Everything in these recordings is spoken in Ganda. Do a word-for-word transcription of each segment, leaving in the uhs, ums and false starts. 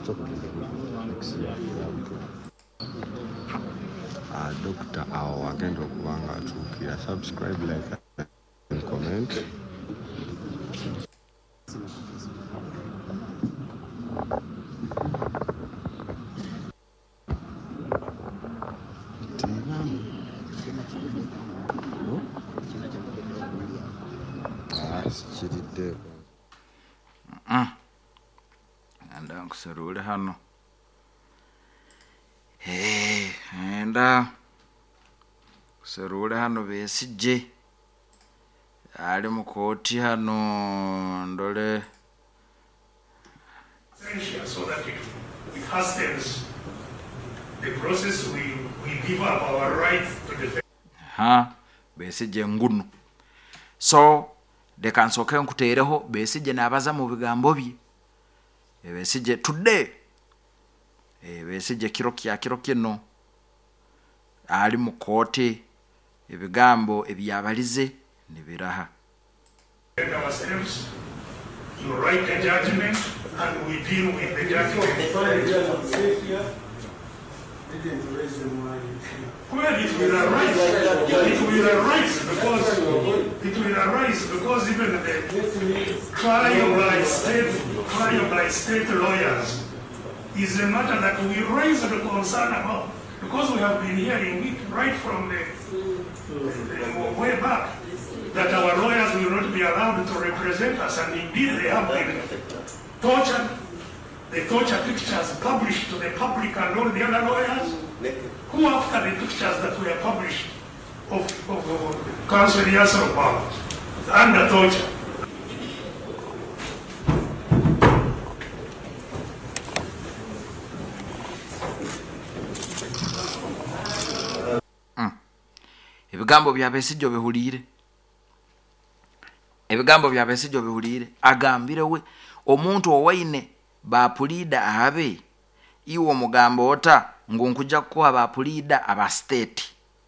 Ah, Doctor awo agenda okubanga atuukira. Subscribe, like and comment. Ah, sikiridde. Enda nkuserule hano. Hey, enda kuserule hano Besigye ali mu kooti hano ndole. So that it, it hastens the process, we, we give up our right to defend. Ha, Besigye ngunu. So, leka nsooke nkuteereho Besigye n'abaza mu bigambo bye. Besigye today. E Besigye kiro kya kiro kino ali mu kooti ebigambo ebyabalize ne biraha. Ourselves, you write a judgment and we deal with the judgment. Well, it will arise. It will arise because it will arise because even the trial by state trial by state lawyers is a matter that we raise the concern about because we have been hearing it right from the, the way back that our lawyers will not be allowed to represent us, and indeed they have been tortured. The torture pictures published to the public and all the other lawyers who, after the pictures that were published of, of, of Council Yasser Powers under torture. Ebigambo bya Besigye bihulire. Ebigambo bya Besigye bihulire. Agambire we omuntu owaine ba pulida abe iwo mugambo ota ngunkuja ko aba pulida aba state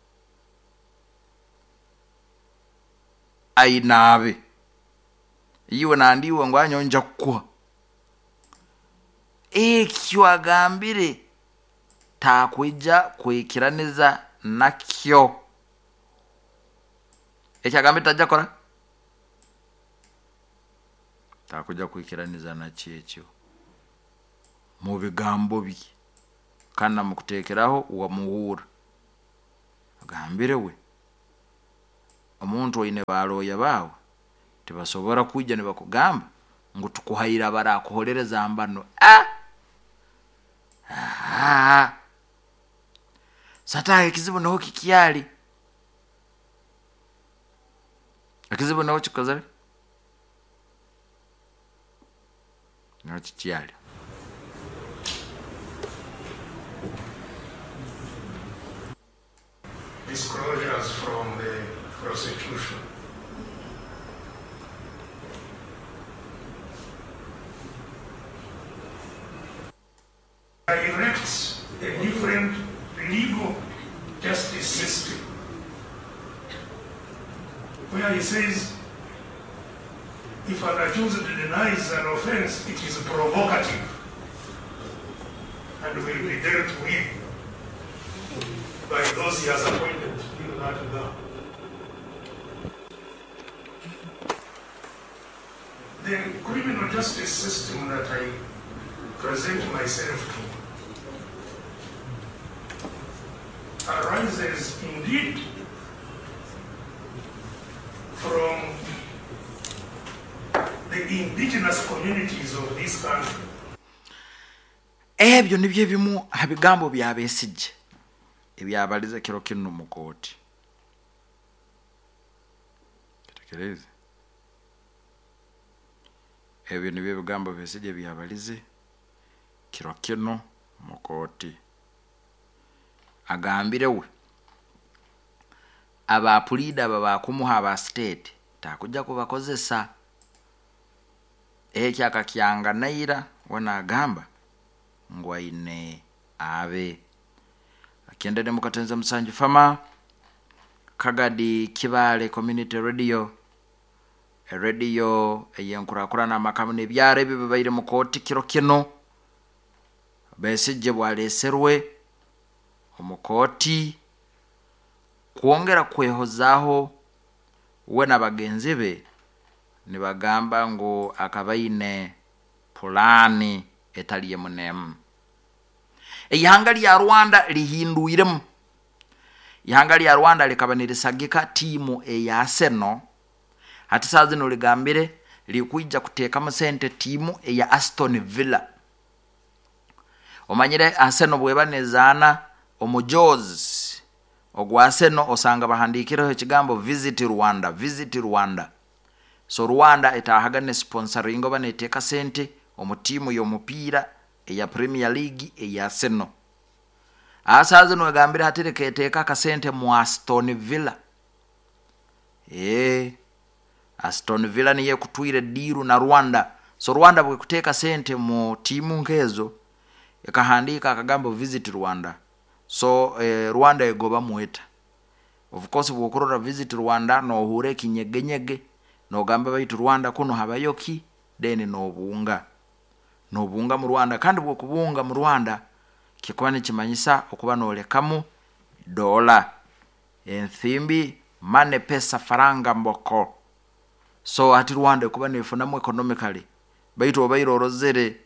ainabe iwo nandiwo ngwanyonja kwa ekyo agambire takwija kwekiraniza nakyo. Ekyo agambire tajja kola takuja kwekiraniza nakyo ekyo mu bigambo bye kana mu kuteekeraho wa muhura. Agambire we omuntu oyine baloya bawe tebasobora kujja ne bakugamba ngo tukuhayira bara kuholereza mbano. Ah ah sata ekizibu naho kikiyali ekizibu naho kikozale naho kikiyali. Disclosures from the prosecution. It erects a different legal justice system where he says if an accused denies an offense, it is provocative and will be dealt with by those he has appointed in that regard. The criminal justice system that I present myself to arises indeed from the indigenous communities of this country. Ebyo nibyo ebimu habigambo bya Besigye ebyabaliza kiro kino mu kooti. Kitekereze. Ebyo nibyo ebigambo Besigye byabalize kiro kino mu kooti. Agambire we aba pulida baba kumuha aba state takujja kubakozesa. Ekyo akakyanga naira wana agamba ngwaine abe akendede mu Katenza Musanju Fama Kagadi Kibale Community Radio a radio eyenkurakurana makamune byare bibaire mu kooti kiro kino Besigye bwaleserwe omukooti kwongera kwehozaho we na bagenzi be ne bagamba ngo akabaine pulani etaliye munemu. Ihanga lya Rwanda lihinduiremu. Ihanga lya Rwanda likabaniririsagika timu eya Arsenal. Hati saa zino ligambire likuija kuteeka musente timu eya Aston Villa. Omanyire Arsenal bwebanezana omujozi ogwa Arsenal osanga bahandikiraho ekigambo visit Rwanda, visit Rwanda. So Rwanda etahagane sponsoring oba neteeka sente omutimu y'omupiira eya Premier League eya Arsenal. Asaze no gambire hatereke teeka kasente mu Aston Villa. Eh Aston Villa niye kutwire diru na Rwanda. So Rwanda bwe kuteeka sente mu timu nkezo ekahandika akagambo visit Rwanda. So eh, Rwanda egoba mueta. Of course bwokorora visit Rwanda no hure kinyegenyege no gamba baitu Rwanda kuno habayoki deni no bunga. No bunga mu Rwanda kandi bwo kubunga mu Rwanda kikwane kimanyisa okuba no lekamu dola enthimbi mane pesa faranga mboko. So ati Rwanda kuba nefuna mu economically baitu obairorozere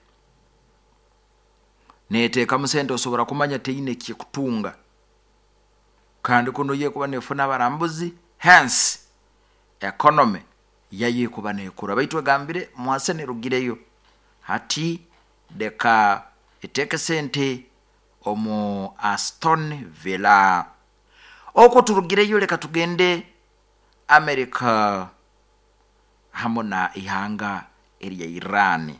neteka musente osobora kumanya teine kikutunga kandi kuno ye kuba nefuna barambuzi hence economy yaye kuba nekura baitu gambire mwasene rugireyo hati deka eteke sente omu Aston Villa. Oko turugireyo leka tugende America hamona ihanga eri ya Iran.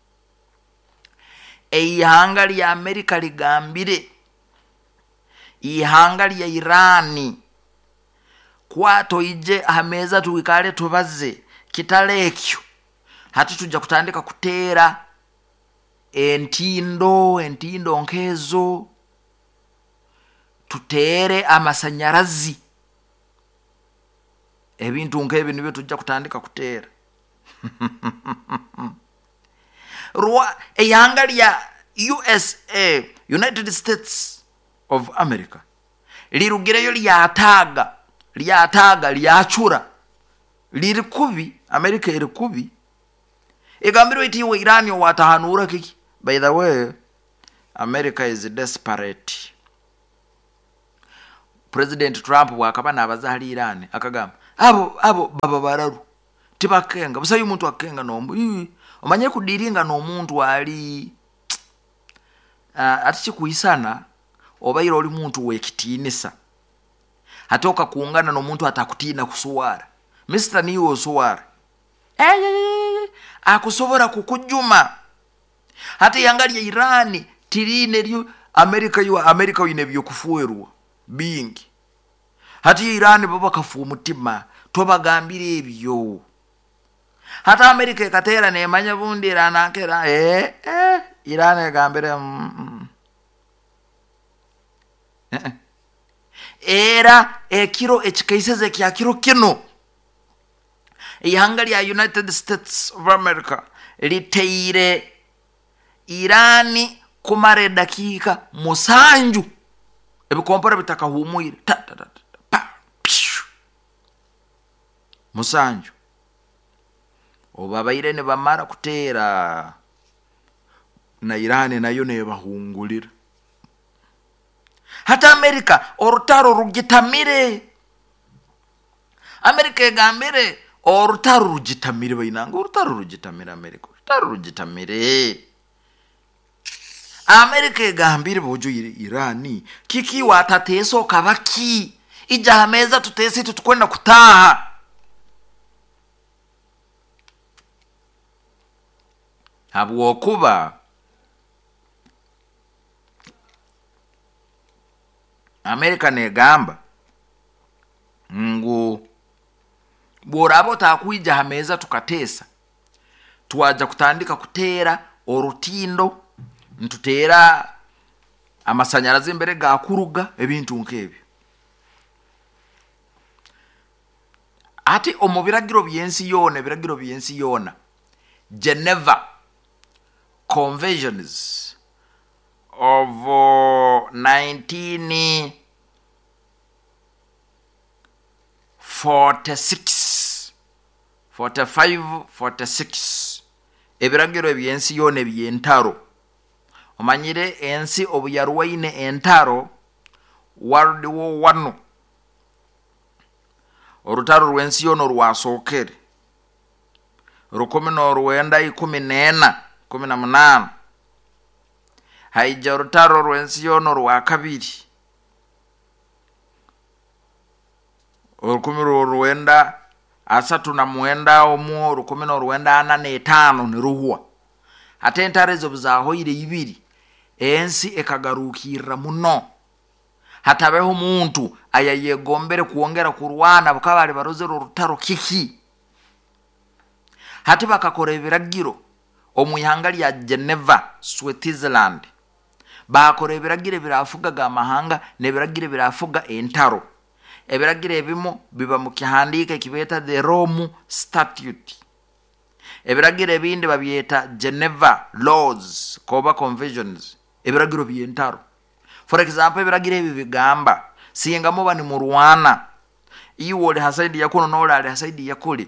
Ihanga lya America ligambire ihanga lya Iran kwato ije hameza tuwikale tubaze kitalekyo hati tujja kutandika kutera entindo entindo nkezo tutere amasanyarazi ebintu nkebe nibyo tujja kutandika kutera. Rwa ehanga lya U S A United States of America lirugireyo lyataga lyataga lyachura liri kubi America iri kubi egambiro iti we Iran yo watahanura kiki. By the way, America is desperate. President Trump wakaba nabazali Iran akagamba abo abo baba bararu tibakenga busayo umuntu akenga nombo omanye kudiringa no muntu ali uh, atichi kuisana obayiro oli muntu wekitinisa hatoka kuungana no muntu atakutina kusuwara Mister niwo suwara eh akusobora kukujuma hati yangali ya Irani tirine lyo America yo America yine byo kufuerwa bingi hati Irani baba kafu mutima tobagambire ebyo hata America ekatera ne manya bundira nakera eh eh Irani gambire mm, mm. Era ekiro ekikaiseze kya kiro kino ihanga lya United States of America liteire Irani kumare dakika musanju ebikompora bitaka humuyire ta ta ta pa musanju obabaire ne bamara kutera na Irani nayo ne bahungulira hata America orutaro rugitamire America egambire orutaro rugitamire bayinanga orutaro rugitamire America orutaro rugitamire America egambire bojo Irani kiki watateso kabaki ijahameza tutesi tutukwenda kutaha habwo kuba America negamba ngo borabo takuija hameza tukatesa tuwaja kutandika kutera orutindo ntutera amasanyarazi imbere gakuruga ebintu nkebyo ati omubiragiro byensi yone biragiro byensi yona Geneva Conventions of uh, nineteen forty-six, forty-five, forty-six ebiragiro ebyensi yona ebyentaro. Omanyire ensi obuyarwaine entaro World War One orutaro rwensi yona rwasookere rukumi n'orwenda ikumi n'ena kumi na munana haija orutaro rwensi yona rwa kabiri orukumi n'orwenda asatu na mwenda omu rukumi n'orwenda ana n'etaano niruhwa. Ate entaro ezo buzahoire ibiri ensi ekagarukirira muno hatabeho muntu ayayegombere kuongera kurwana bukabali barozero rutaro kiki. Hati bakakora ebiragiro omuyanga lya Geneva, Switzerland bakora ebiragiro birafuga ga mahanga nebiragiro birafuga entaro. Ebiragiro ebimu biba mu kihandika kibeta the Rome Statute. Ebiragiro ebindi babyeta Geneva Laws koba Conventions. Ebiragiro byentaro. For example, ebiragiro ebi bigamba singa muba ni murwana iwo oli hasaidi yakuno nola ali hasaidi yakuli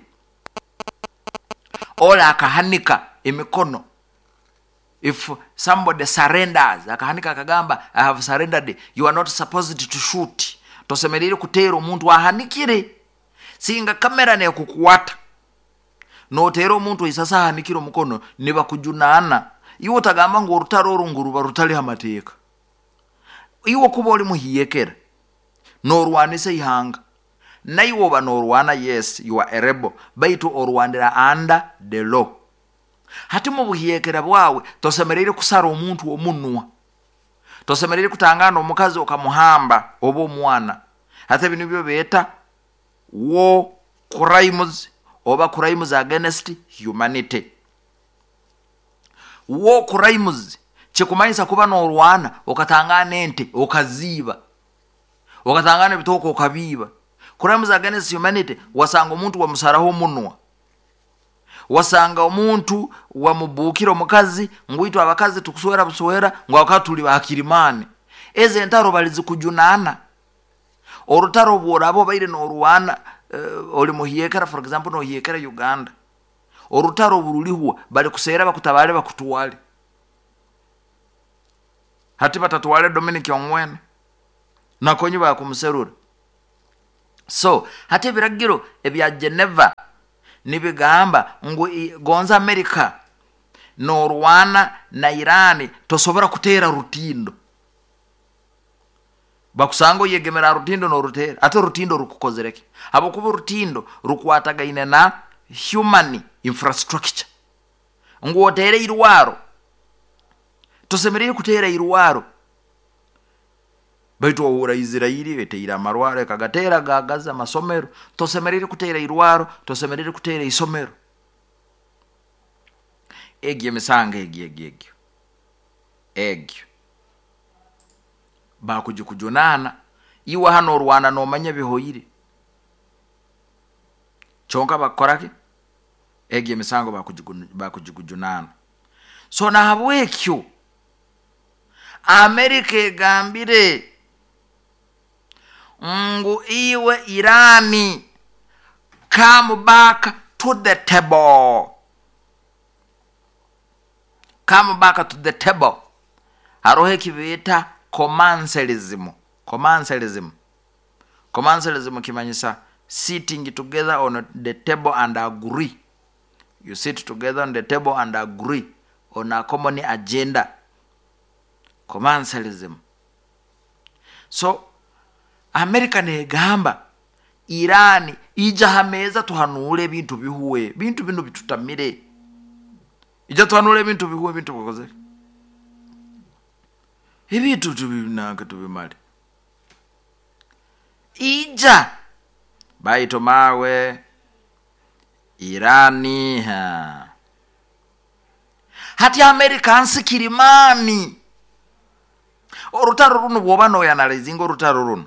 ola akahanika emikono. If somebody surrenders akahanika akagamba I have surrendered, you are not supposed to shoot. Tosemerere kutero omuntu ahanikire singa kamera ne kukuwata no tero omuntu isasa ahanikire omukono niba kujunana iwo tagamba ngo rutaro runguruba rutali hamateeka. Iwo kuba oli muhiyekera norwanise ihanga naiwo ba norwana, yes you are a rebel, baitu orwandira under the law. Hati mu buhiyekera bwawe tosemerere kusara omuntu omunwa, tosemerere kutangana omukazi okamuhamba oba omwana. Hata bino byo beta war crimes oba crimes against humanity. War crimes chikumanyisa kuba n'orwana okatangana ente okaziba okatangana bitoko okabiba. Crimes against humanity wasanga omuntu wa musaraho omunwa, wasanga omuntu wa mubukira omukazi ngwitu abakazi tukuswera buswera ngo akatuli bakirimane. Eze entaro balizi kujunana orutaro bworabo baire n'orwana. Uh, oli muhiyekera for example no hiyekera Uganda orutaro burulihuwa bali kusera bakutabale bakutuwale hati batatuwale Dominic Ongwen nakonyi bakumuserura. So hati biragiro ebya Geneva nibigamba ngo gonza America no Rwanda na Iran tosobora kutera rutindo bakusango yegemera rutindo no rutera ate rutindo rukukozereke abo kuba rutindo rukwataga ine na human infrastructure ngo tere irwaro tosemerere kutera irwaro baitu ora Israeli beteira marwaro kagatera gagaza masomero tosemerere kutera irwaro tosemerere kutera isomero egye misanga egye egye egye bakujukujunana iwa hano Rwanda no manya bihoyire chonka bakorake egye misango bakujukujunana. So na habwekyo America gambire ngo iwe Irani come back to the table, come back to the table. Harohe kibita commensalism. Commensalism. Commensalism kimanyisa sitting together on the table and agree. You sit together on the table and agree on a common agenda. Commensalism. So America negamba Irani ija hameza tuhanule bintu bihuwe bintu bino bitutamire ija tuhanule bintu bihuwe bintu kokoze ibintu tubinanga tubimali ija baito mawe Irani ha hati America ansikirimani orutaro runo bwobano yanalize ngo orutaro runo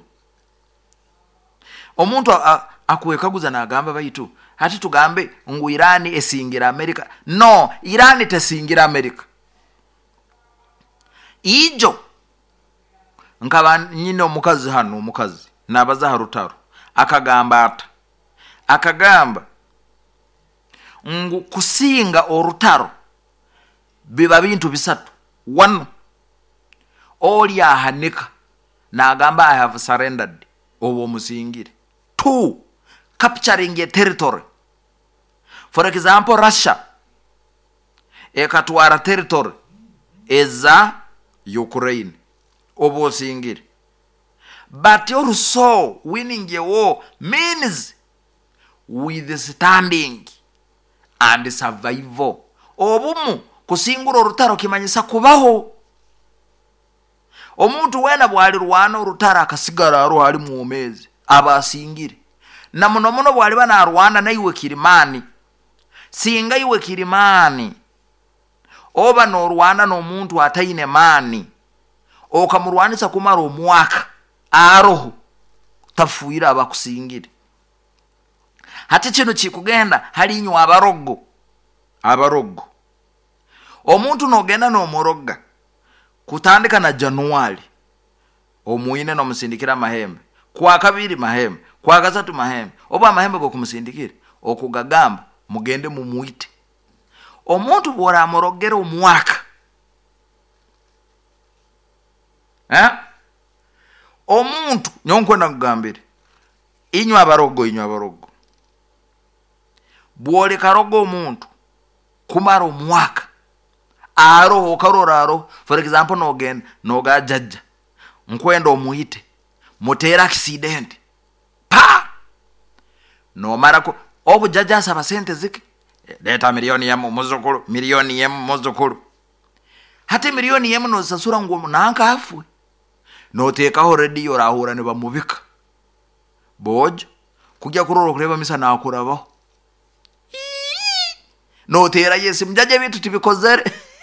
omuntu akuwekaguza nagamba bayitu hati tugambe ngu Irani esingira America. No, Irani tesingira America. ijo nkaba nyine omukazi hano omukazi nabaza harutaro akagamba ata akagamba ngu kusinga orutaro biba bintu bisatu. One, oli ahanika nagamba I have surrendered obo musingire. Two, capturing a territory. For example, Russia ekatwara territory eza Ukraine obo singire. But also winning a war means withstanding and survival. Obumu kusingura orutaro kimanyisa kubaho. Omuntu wena bwali rwana orutaro akasigara aro ali mu omezi abasingire. Na muno muno bwali bana rwana na iwe Kirimani. Singa iwe Kirimani oba no rwana no muntu ataine mani okamurwanisa kumara omwaka aroho tafuira abakusingire. Hati kino kikugenda hali nyo abarogo abarogo omuntu nogenda no moroga kutandika na Januari omuine no musindikira mahembe kwa kabiri mahembe kwa gatatu mahembe oba mahembe go kumusindikira okugagamba mugende mu muite omuntu bora morogera omwaka eh omuntu nyonkwenda kugambira inyo abarogo inyo abarogo bwole karogo omuntu kumara omwaka aro okaroraro. For example, no again no ga judge nkwenda omuite motera accident pa no marako obu judge asaba sente ziki leta milioni ya muzukuru milioni ya muzukuru hati milioni ya no sasura ngo nanka afu no teka already yorahura ne bamubika bojo kujya kuroro kureba misa nakurabaho no tera yesi mjaje bitu tibikozere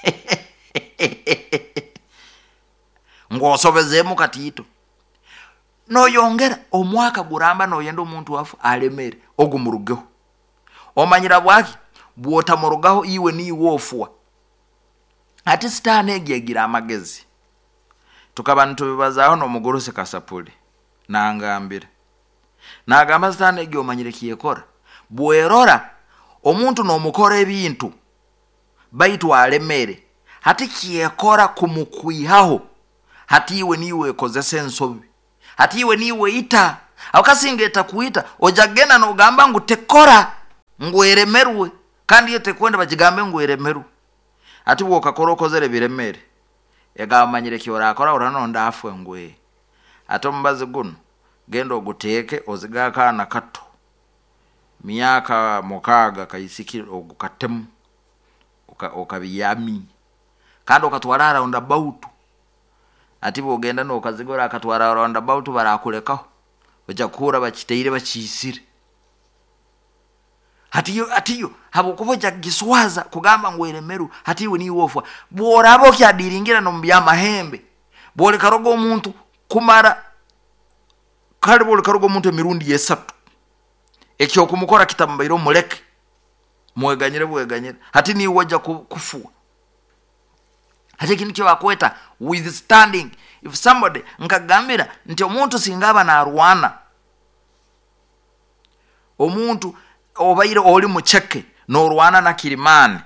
ngosobezemu katito no yongera omwaka guramba no yendo omuntu wafu alemere ogumurugeho omanyira bwaki bwota murugaho iwe ni wofwa ati stane egegira amagezi tukabantu bibazaho no mugorose kasapuli nangambira nagamba stane ege omanyire kiyekora bwerora omuntu no mukora ebintu baitu alemere hati kiyekora kumukwihaho hati iwe niwe kozese nsobi hati iwe niwe ita akasingeta kuita ojagena no gamba ngutekora ngweremerwe kandi yete kwenda bajigambe ngweremeru hati woka korokozere biremere egamanyire kiyora akora urano ndafwe ngwe atombaze guno gendo guteke ozigaka na kato miyaka mokaga kayisikira ogukatemu okabiyami kandi okatwara around about ati bogenda no kazigora akatwara around about barakulekaho oja kura bakiteire bakisire hatiyo atiyo habo kuboja giswaza kugamba ngweremeru hatiyo ni wofwa borabo kyadiringira no mbya mahembe bole karogo omuntu kumara kali bole karogo omuntu emirundi yesatu ekyo kumukora kitambairo muleke mweganyire bweganyire hati ni waja kufua hati kintu kyo akweta withstanding. If somebody nkagambira nti omuntu singaba na arwana omuntu obaire oli mucheke no rwana na Kirimani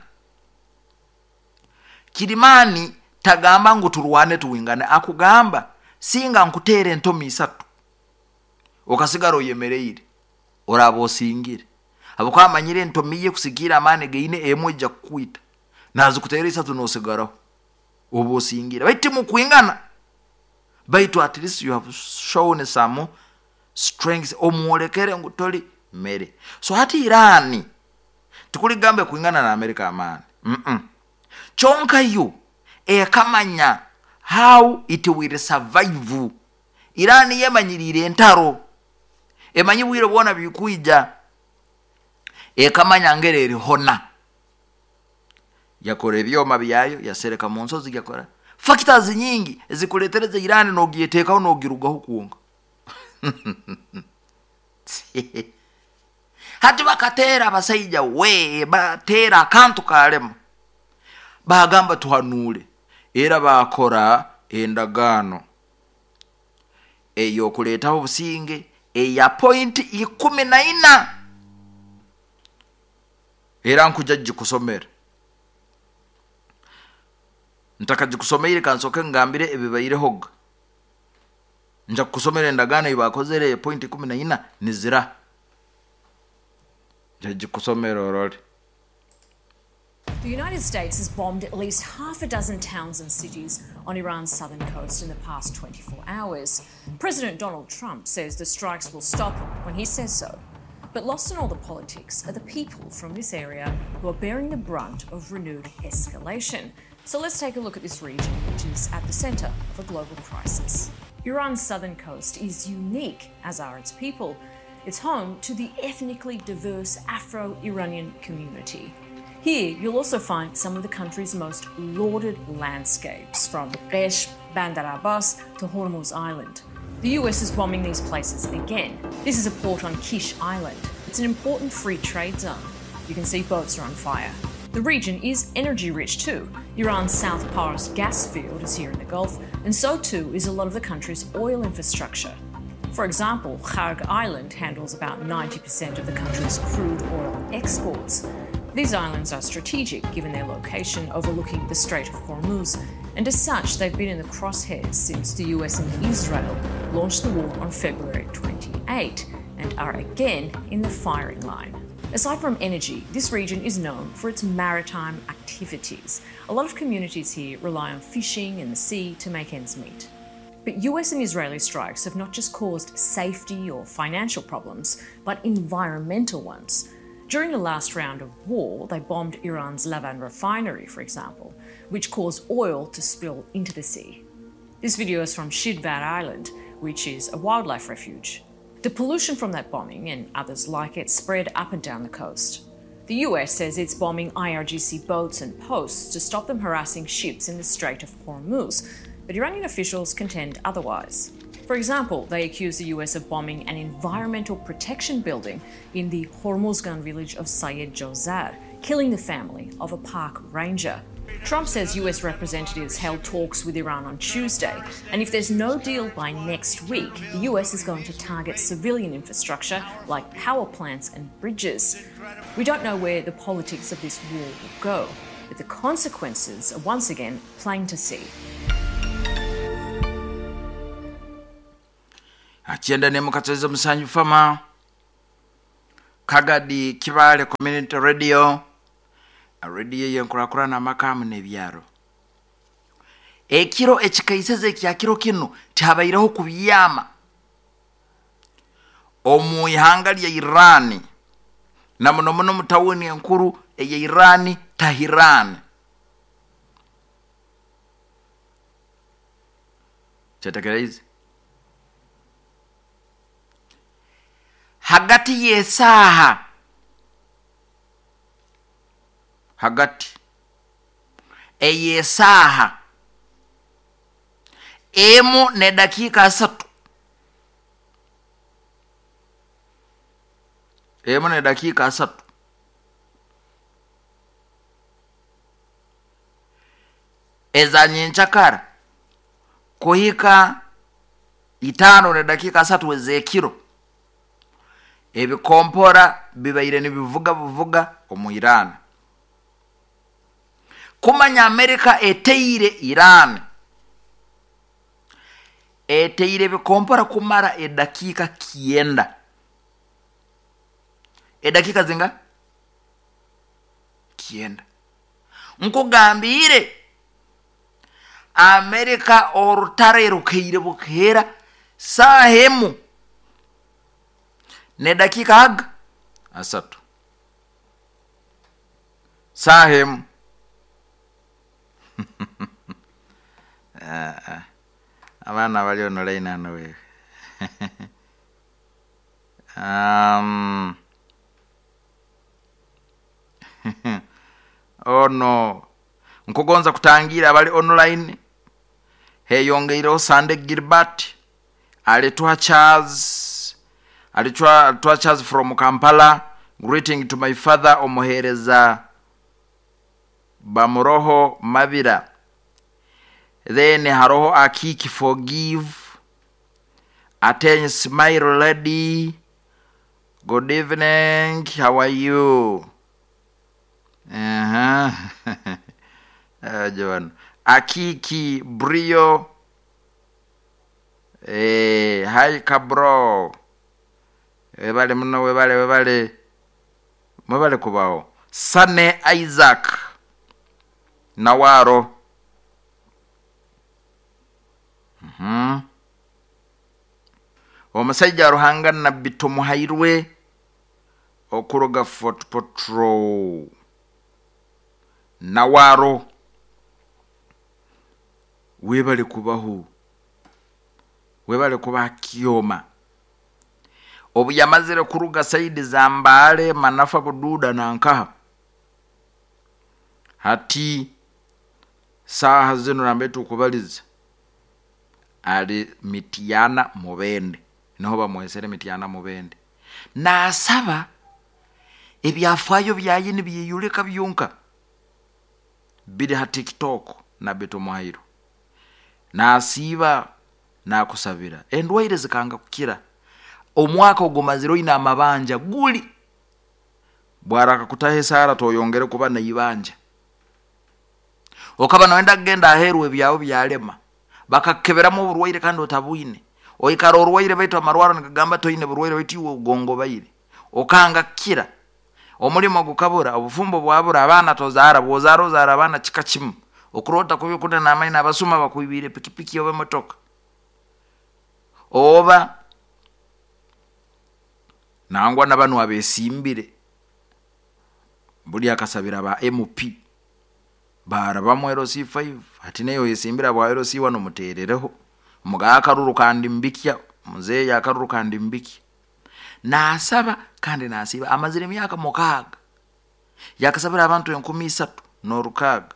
Kirimani tagambanga ngu turwane tuwingane akugamba singa nkutere entomi isatu okasigaro yemereire orabo singire abo kwamanyire entomiye kusigira amane geine emoja kuita nazo kutere isatu no sigaro obo singire baiti mu kuingana baitu at least you have shown some strength omwolekere ngutoli mere. So hati Irani tukuligambe kuingana na Amerika amani mm -mm. Chonka yu e kamanya how it will survive. Irani yemanyirire entaro emanyibuire bona bikuija e kamanya ngerere hona yakore byoma byayo yasereka mu nsozi yakora factors nyingi ezikuletereza Irani no giyeteka no girugaho kuonga hati bakatera basayija we batera kantu kalema bagamba tuhanule era bakora endagaano ey'okuleetaho obusinge eya point ikumi na ina era nkujja gikusomera ntaka gikusomeire kansoke ngambire ebibayireho nja kusomera endagaano ibakozere point ikumi na ina nizira nja gikusomera orore. The United States has bombed at least half a dozen towns and cities on Iran's southern coast in the past twenty-four hours. President Donald Trump says the strikes will stop when he says so. But lost in all the politics are the people from this area who are bearing the brunt of renewed escalation. So let's take a look at this region, which is at the centre of a global crisis. Iran's southern coast is unique, as are its people. It's home to the ethnically diverse Afro-Iranian community. Here, you'll also find some of the country's most lauded landscapes, from Qesh, Bandar Abbas to Hormuz Island. The U S is bombing these places again. This is a port on Kish Island. It's an important free trade zone. You can see boats are on fire. The region is energy rich too. Iran's South Pars gas field is here in the Gulf, and so too is a lot of the country's oil infrastructure. For example, Kharg Island handles about ninety percent of the country's crude oil exports. These islands are strategic given their location overlooking the Strait of Hormuz, and as such they've been in the crosshairs since the U S and Israel launched the war on February twenty-eighth and are again in the firing line. Aside from energy, this region is known for its maritime activities. A lot of communities here rely on fishing in the sea to make ends meet. But U S and Israeli strikes have not just caused safety or financial problems, but environmental ones. During the last round of war, they bombed Iran's Lavan refinery, for example, which caused oil to spill into the sea. This video is from Shidvar Island, which is a wildlife refuge. The pollution from that bombing and others like it spread up and down the coast. The U S says it's bombing I R G C boats and posts to stop them harassing ships in the Strait of Hormuz, but Iranian officials contend otherwise. For example, they accuse the U S of bombing an environmental protection building in the Hormuzgan village of Sayed Jozar, killing the family of a park ranger. Trump says U S representatives held talks with Iran on Tuesday, and if there's no deal by next week, the U S is going to target civilian infrastructure like power plants and bridges. We don't know where the politics of this war will go, but the consequences are once again plain to see. Achienda ne mukateza musanyu fama Kagadi Kibale Community Radio, a radio yenkurakurana amakamu n'ebyaro. Ekiro ekikaiseze kya kiro kino tihabairaho kubiyama omu ihanga lya Irani na muno muno mutawuni enkuru eye Irani Tahiran. Chatakeraizi hagati yesaha hagati eyesaha emu ne dakika asatu emu ne dakika asatu ezanye nchakara kuhika itano ne dakika asatu wezekiro ebikompora bibaire nibivuga buvuga omu Iran. Kumanya Amerika eteire Iran eteire bikompora kumara edakika kienda edakika zinga kienda nkugambire Amerika orutare rukeire bukera sahemu ne dakika hag asatu sahemu ah abana bali online hano wewe um oh no nkugonza kutangira bali online heyongeiro Sande Gilbert alitwa Charles alitwa alitwa Charles from Kampala. Greeting to my father omuhereza Bamuroho Mabira then haroho Akiki Forgive, Ateny Smile Lady, good evening, how are you? Uh-huh. uh, John. Akiki Brio, eh, hi kabro, webale mno, webale webale webale kubao. Sane Isaac Nawaro. Mhm. Omusajja ruhanga na bitomuhairwe okuroga Fort Patrol Nawaro, webale kubaho, webale kuba kioma. Obu yamazire kuruga Saidi Zambale Manafa Bududa na nkaha hati saha zino nambetu kubaliza ali Mitiana Mubende, naho bamwesere Mitiana Mubende. Nasaba ebyafayo byaye nibiyuleka byonka biri ha TikTok na beto muhairo. Nasiba nakusabira endwaire zikanga kukira. Omwaka ogumaziro ina amabanja guli bwaraka kutahe sara toyongere kuba na ibanja. Okaba noenda genda aherwe byawo byalema bakakeberamo burwaire kandi otabuine oyikaro urwaire baitu amarwaro nikagamba toine burwaire baitu ugongo baire okanga kira omulimo gukabura obufumbo bwabura abana tozara bozaro zara abana chikachimu okurota kubi kuna na maina abasuma bakuibire pikipiki yobe motoka oba nangwa nabanu abesimbire buli akasabira ba M P bara bamwero C five hati neyo yesimbira bwa ero C one muterereho mugaka ruru kandi mbikya muze yakaruru kandi mbiki nasaba kandi nasiba amazire myaka mukaga yakasabira abantu enkumi isatu no rukaga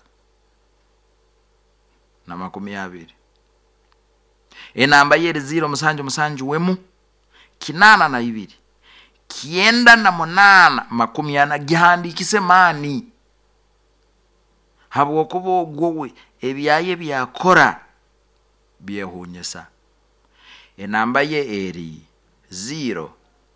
na makumi abiri enamba yeri zero musanju musanju wemu kinana na ibiri kienda na munana makumi ana gihandi kisemani habwo kubo gwowe ebyaye byakora byehunyesa. Enamba ye eri zero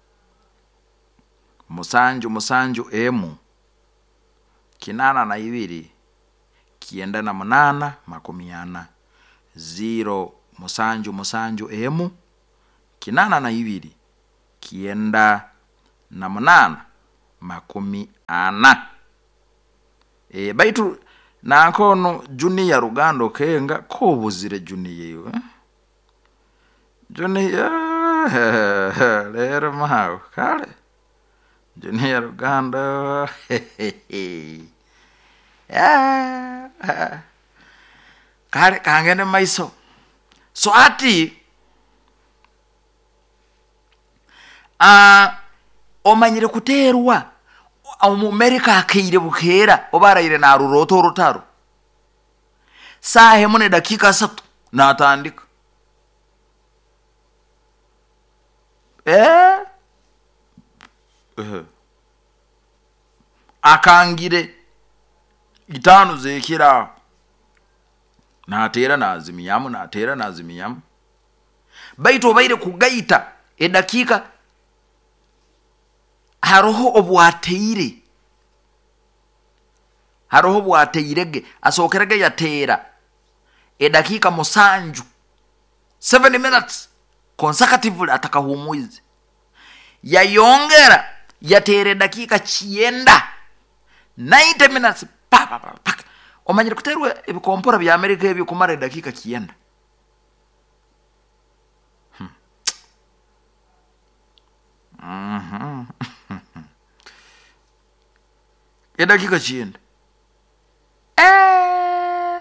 musanju musanju emu kinana na ibiri kienda na munana makumi ana. Zero musanju musanju emu kinana na ibiri kienda na munana makumi ana. E baitu na kono Junior Rugando kenga ko buzire Junior eh? Junior lero maho kale Junior Rugando ya kale kangene maiso so ati a omanyire kuterwa mu America akire bukera obaraire na ruroto rutaro sahe mune dakika satu na atandika eh uh. akangire itanu zekira na atera na azimiyamu na atera na azimiyamu baito baire kugaita edakika haroho obwateire haroho bwateirege asokerege yatera edakika musanju seven minutes consecutively atakahumuize yayongera yatere dakika chienda ninety minutes pa pa pa omanyire kuterwa ebikompora bya America ebyo kumara dakika chienda hmm. mhm edakika chienda eh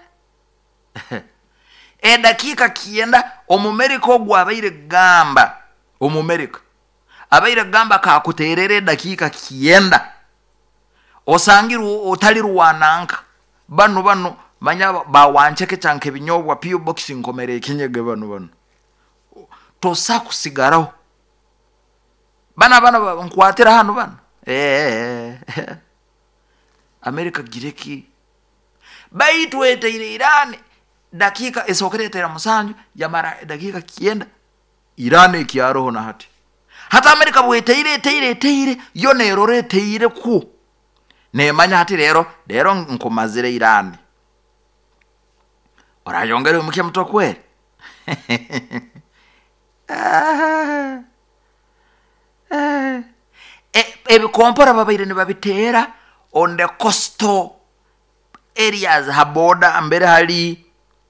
edakika kienda omumerika ogwa abaire gamba omumerika abaire gamba ka kuterere dakika kienda osangiru otaliru wananka bano bano manya ba wancheke chanke binyobwa pio boxing komere kinyege bano bano to sakusigaraho bana bana nkwatira hano bana eh America gireki baitu eteire Iran dakika esokeretera musanju yamara dakika kienda Iran ikiaroho na hati hata Amerika bweteire teire teire yo nerore teire ku nemanya hati rero rero nkomazire Iran orayongere umuke mutokwe ah eh ebi kompora babaire ne babitera on the coastal areas haboda ambere hali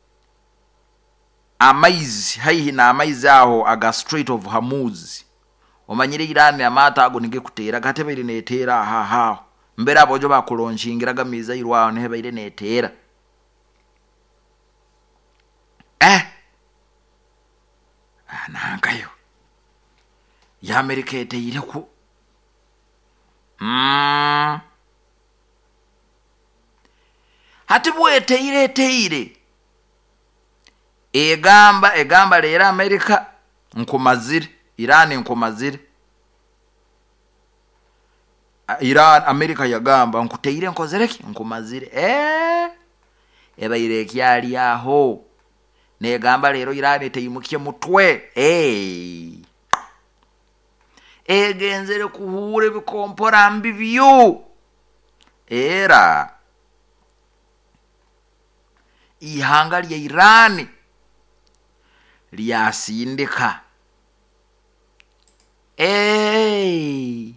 amaizi haihi na amaizi aho aga Strait of Hormuz omanyire Iran amata ago nige kutera gatebe ire netera ha ha mbere abojo bakulonshingiraga miza irwaho ne baire netera eh anangayo ya Amerika eteire ku mm hati bweteire teire egamba egamba lera Amerika nkomazire Iran nkomazire Iran Amerika yagamba nkuteire nkozereki nkomazire eh ebaire kyali aho negamba lero Iran eteyimukiye mutwe eh egenzere kuhure bikompora mbibyo era ihanga lya Iran lyasindika eh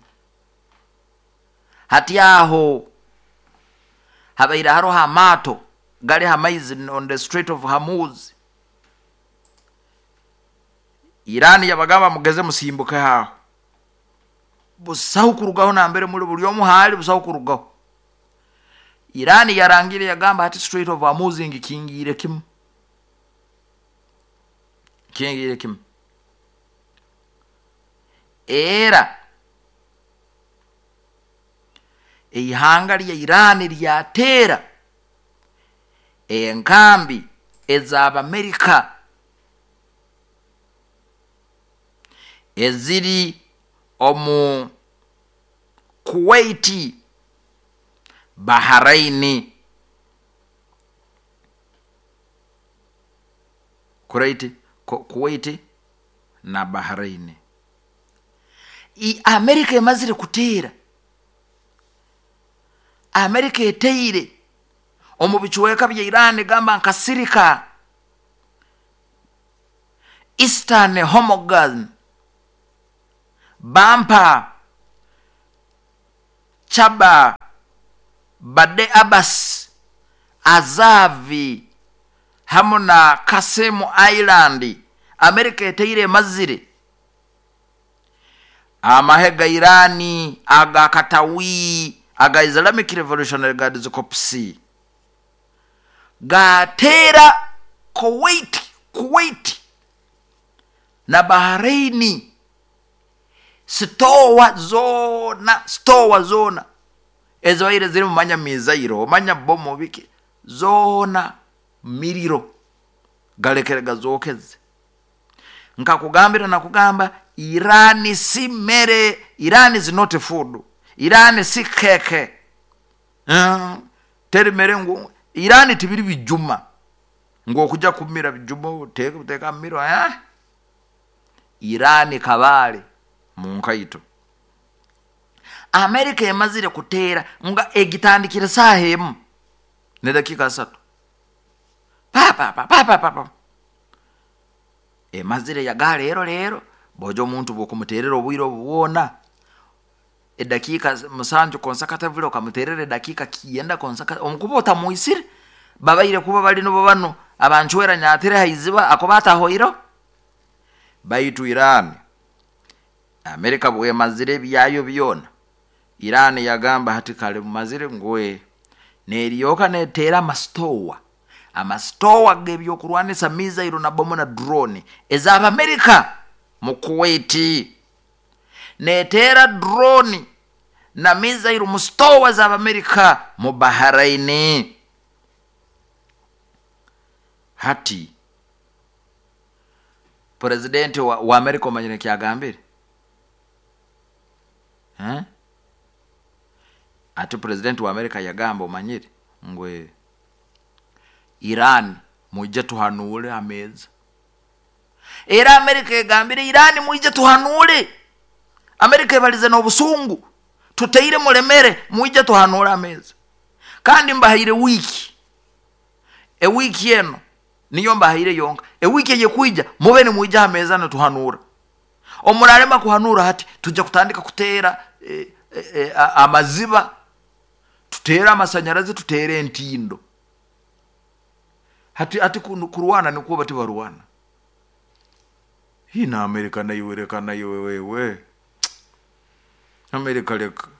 hati aho habaira haro hamato gali hamaizi on the Strait of Hormuz Iran yabagamba mugeze musimbuke ha busaho kurugaho nambere muri buri yo muhali busaho kurugaho Iran yarangire yagamba hati Strait of Hormuz ngikingire kim kingire kim era ihanga lya Iran lyatera enkambi ezaba Amerika eziri omu Kuwait Bahrain Kuwait Kuwait na Bahrain I Amerika emazire kutera Amerika eteire omubichweka bya Iran gamba nkasirika Eastern Hormuz Bampa Chaba Bade Abbas Azavi hamuna Kasemu Island Amerika eteire mazire amahega Irani aga Katawi aga Islamic Revolutionary Guards Corps gatera Kuwait Kuwait na Bahrain stowa zona stowa zona ezo ire ziri mumanya mizairo manya bomo biki zona miriro galekerega zokeze nkakugambira na kugamba Iran si mere Iran is not a food Iran si keke uh, teri mere ngo Iran tibiri bijuma ngo kuja kumira bijuma uteka uteka miro eh Iran kabale munkaito Amerika yamazire kutera nga egitandikira sahemu ne dakika satu pa pa pa pa pa pa e mazire ya gale lero lero bojo muntu bokumuterera obwiro buwona e dakika musanju konsakata vilo kamuterere dakika kienda konsakata omukubota muisire babaire kuba bali no bano abanchwera nyatere haiziba akobata hoiro baitu Iran Amerika bwe mazire byayo byona Iran yagamba hati kale mazire ngoe neriyoka netera mastowa amastowa gebyo kurwanisa mizairo na bomo na drone ezaba Amerika mu Kuwait netera drone na mizairo mustowa za Amerika mu Bahrain hati president wa, wa Amerika manyine kyagambire eh ati president wa Amerika yagamba umanyire ngwe Iran mujja tuhanule ameza. Era Amerika egambire Iran mujja tuhanule. Amerika ebalize n'obusungu tuteire mulemere mujja tuhanule ameza. Kandi mbahire wiki e wiki eno niyo mbahire yonka e wiki ye kuija mube ni mujja ameza na tuhanura. Omurarema kuhanura hati tujja kutandika kutera e, e, e, amaziba tutera amasanyarazi tutere entindo. Hati ati kuruwana ni kuba tibaruwana. Hii na Amerika na iwereka na wewe. Amerika leka.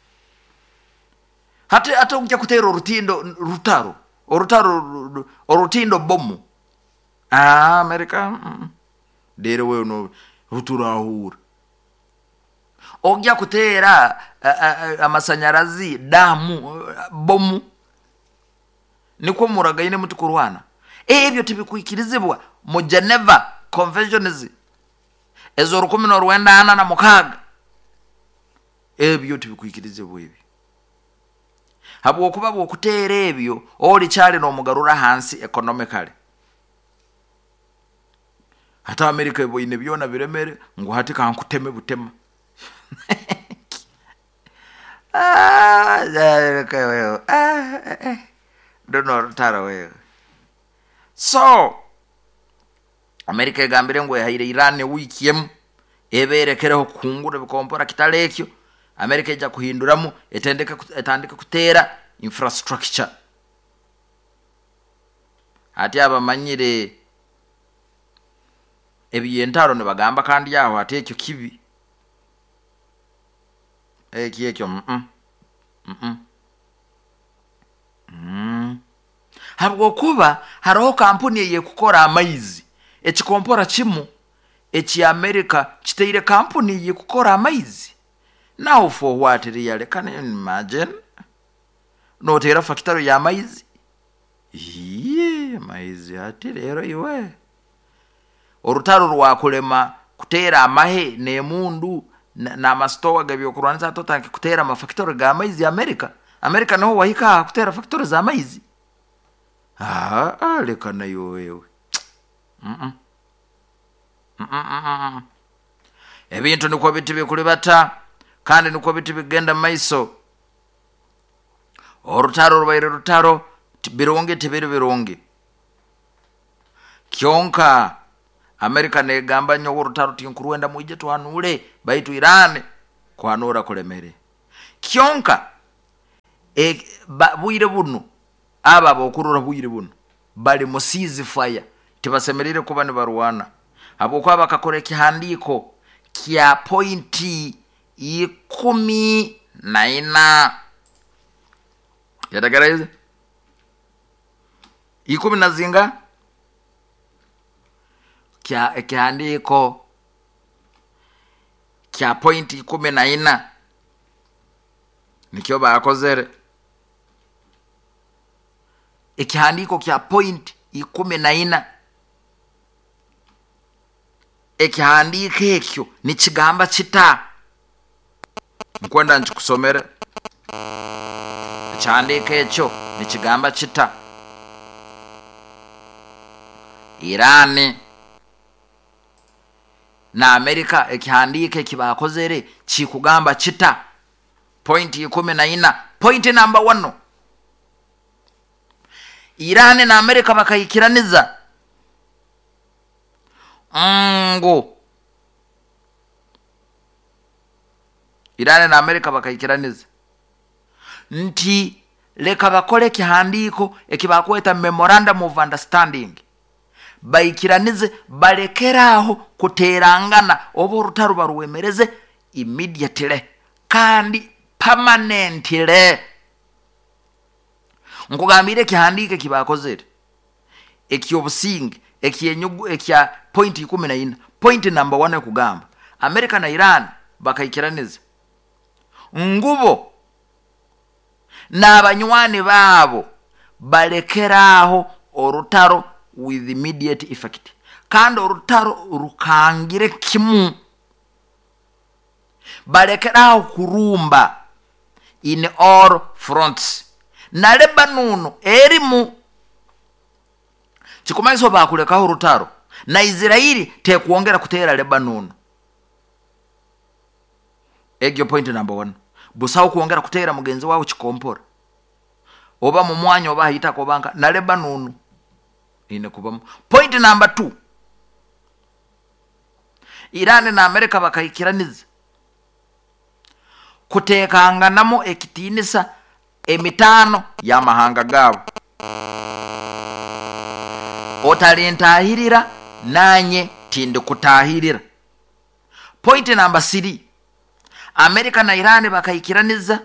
Hati ata ukija kutera rutindo rutaro. Orutaro orutindo bomu. Ah Amerika. Mm. Dere wewe no ruturahura. Ogya kutera amasanyarazi damu bomu. Niko muragaine mutu kurwana. Ebyo tibikuikirizibwa mu Geneva Conventions ezo rukumi n'orwenda ana na mukaga. Ebyo tibikuikirizibwa ebyo. Habo okuba bwo kutera ebyo oli cyali no mugarura hansi economically. Hata Amerika ebo ine byona biremere ngo hati kankuteme butema. Ah, Amerika wewe. Ah, eh. Don't tara wewe. So Amerika egambire ngo yahire Iran wiki yemu eberekereho kungura bikompora kitalekyo. Amerika ija kuhinduramu etendeka etandika kutera infrastructure. Ati abamanyire ebiyentaro ne bagamba kandi yaho ati ekyo kibi. Eki ekyo mm mm mm habwo kuba haraho kampuni ye kukora amaizi ekikompora kimu eki America kiteire kampuni ye kukora amaizi. Now for what really can you imagine? No tera factory ya maizi. Yee maizi ati rero iwe. Orutaro rwa kulema kutera amahe ne mundu na, na mastowa gabyo kurwanza totanki kutera ma factory ga maizi America. America no wahika kutera factory za maizi. Ah, ah leka na yo wewe. Mhm. Mhm. Ebintu niko biti bikuli bata kandi niko biti bigenda maiso. Orutaro rwaire rutaro bironge tibiri bironge. Kyonka America ne gamba nyo urutaro tinkuruenda muije tuhanule baitu Iran kwanura kulemere. Kyonka e buire bunu aba bokurura buire bunu bali musizi fire tibasemerire kuba ne barwana abo kwa bakakore kihandiko kya pointi ikumi na ina yatagaraize ikumi na zinga kya kihandiko kya pointi ikumi na ina nikyo bakozere ikihandiko kya point ikumi na ina ikihandiko ekyo ni kigamba kita nkwenda nchikusomere ikihandiko ekyo ni kigamba kita Iran na America ikihandiko kibakozere kikugamba kita point ikumi na ina point number one. Iran na America bakayikiraniza ngo Iran na America bakayikiraniza nti leka bakole kihandiko ekibakweta memorandum of understanding bayikiranize balekeraho kuterangana obo rutaro baruwemereze immediately kandi permanently. Nkugambire kihandike kibakozere ekyobusingi ekyenyugu ekya point ikumi na ina point number one kugamba America na Iran bakayikiraniza ngubo n'abanywane babo balekeraho orutaro with immediate effect kandi orutaro rukangire kimu balekeraho kurumba in all fronts. Na Lebanon erimu chikumaiso bakulekaho rutaro na Israeli tekuongera kuteera Lebanon. Egyo point number one. Busau kuongera kuteera mugenzi wawo chikompora oba mu mwanya oba hita ko banka na Lebanon ine kubamu. Point number two, Iran na America bakayikiraniza kutekanganamo ekitinisa emitano ya mahanga gabo otalentahirira nanye tindi kutahirira. Point number three, America na Iran bakayikiraniza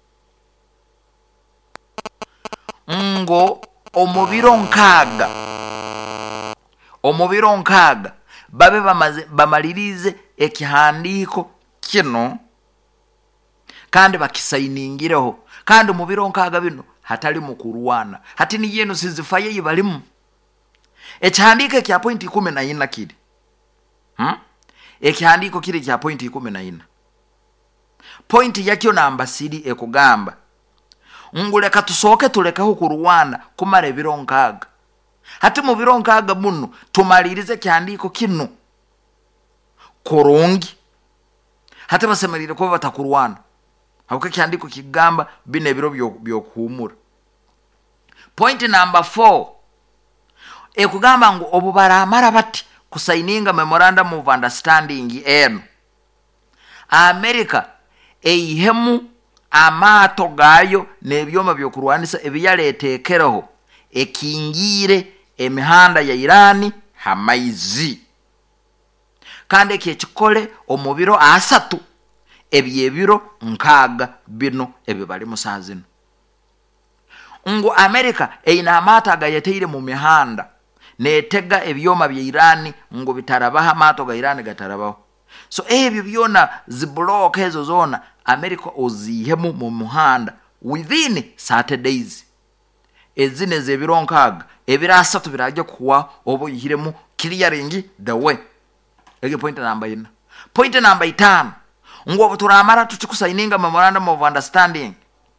ngo omubiro nkaga omubiro nkaga babe bamaze bamalirize ekihandiko kino kandi bakisayiningireho kandi mubiro nkaga bino hatali mukurwana hati ni yenu sizifaye yibalimu ekihandike kya point kumi na nne kiri hmm? Ekihandiko kiri kya point kumi na nne. Point yakyo namba siri ekugamba nguleka tusoke tulekaho kurwana kumara ebiro nkaga hati mu biro nkaga muno tumalirize kihandiko kino kurungi hati basemerire ko batakurwana habuka kihandiko kigamba bine biro byo kuhumura. Point number four, ekugamba ngo obubara amara bati kusaininga memorandum of understanding eno America eihemu amato gayo nebyoma byo kurwanisa ebiyaletekeraho ekingire emihanda ya Irani hamaizi kandi ekikole omubiro asatu ebyebiro nkaga bino ebibali musazino ngo America eina amata gayeteire mu mihanda netega ebyoma bya Irani ngo bitarabaha amato ga Irani gatarabaho. So ebyo byona ziblock ezo zona America ozihemu mu muhanda within Saturdays ezine zebironkaga ebirasatu biraje kuwa obo yihiremu clearing the way. Ege point number ina. Point number itano, ngo obuturamara tuchikusaininga memorandum of understanding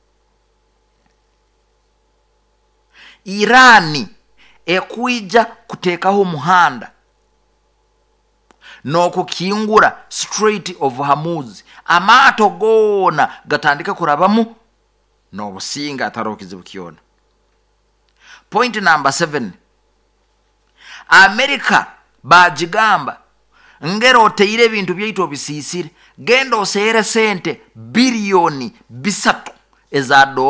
Irani ekuija kutekaho muhanda no kukingura Strait of Hormuz amato gona gatandika kurabamu no businga atarokize bukiona. Point number seven, America bajigamba ngero teire bintu byaito bisisire gendo sere sente bilioni bisatu ezado